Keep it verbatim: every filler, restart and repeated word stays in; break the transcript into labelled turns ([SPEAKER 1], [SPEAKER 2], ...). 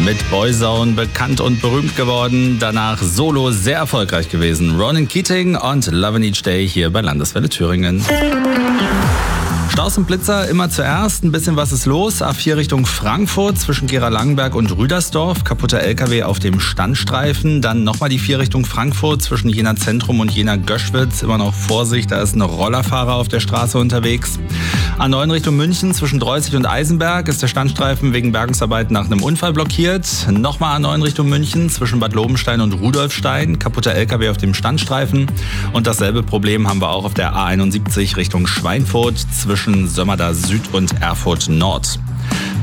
[SPEAKER 1] Mit Boyzone bekannt und berühmt geworden, danach solo sehr erfolgreich gewesen. Ronan Keating und Lovin' Each Day hier bei Landeswelle Thüringen. Staus und Blitzer immer zuerst. Ein bisschen was ist los. A vier Richtung Frankfurt zwischen Gera-Langenberg und Rüdersdorf. Kaputter L K W auf dem Standstreifen. Dann nochmal die vier Richtung Frankfurt zwischen Jena Zentrum und Jena Göschwitz. Immer noch Vorsicht, da ist ein Rollerfahrer auf der Straße unterwegs. A neun Richtung München zwischen Dreußig und Eisenberg ist der Standstreifen wegen Bergungsarbeiten nach einem Unfall blockiert. Nochmal A neun Richtung München zwischen Bad Lobenstein und Rudolfstein. Kaputter L K W auf dem Standstreifen. Und dasselbe Problem haben wir auch auf der A einundsiebzig Richtung Schweinfurt zwischen Sömmerda Süd und Erfurt Nord.